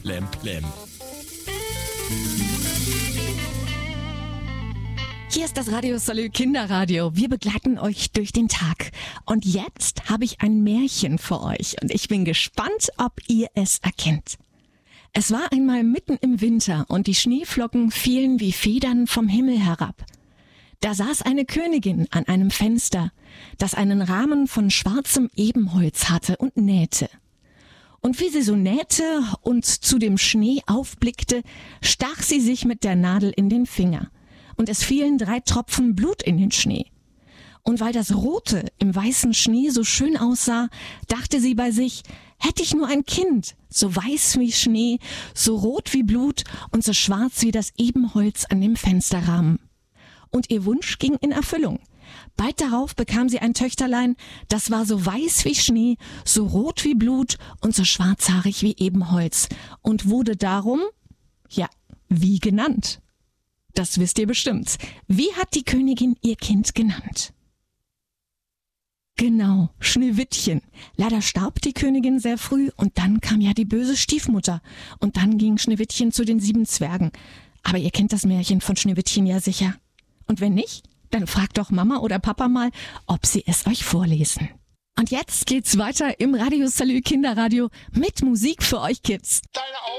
Plem, plem. Hier ist das Radio Salü Kinderradio. Wir begleiten euch durch den Tag. Und jetzt habe ich ein Märchen für euch. Und ich bin gespannt, ob ihr es erkennt. Es war einmal mitten im Winter und die Schneeflocken fielen wie Federn vom Himmel herab. Da saß eine Königin an einem Fenster, das einen Rahmen von schwarzem Ebenholz hatte und nähte. Und wie sie so nähte und zu dem Schnee aufblickte, stach sie sich mit der Nadel in den Finger. Und es fielen 3 Tropfen Blut in den Schnee. Und weil das Rote im weißen Schnee so schön aussah, dachte sie bei sich, hätte ich nur ein Kind, so weiß wie Schnee, so rot wie Blut und so schwarz wie das Ebenholz an dem Fensterrahmen. Und ihr Wunsch ging in Erfüllung. Bald darauf bekam sie ein Töchterlein, das war so weiß wie Schnee, so rot wie Blut und so schwarzhaarig wie Ebenholz und wurde darum, wie genannt? Das wisst ihr bestimmt. Wie hat die Königin ihr Kind genannt? Genau, Schneewittchen. Leider starb die Königin sehr früh und dann kam ja die böse Stiefmutter. Und dann ging Schneewittchen zu den 7 Zwergen. Aber ihr kennt das Märchen von Schneewittchen ja sicher. Und wenn nicht, dann fragt doch Mama oder Papa mal, ob sie es euch vorlesen. Und jetzt geht's weiter im Radio Salü Kinderradio mit Musik für euch Kids. Deine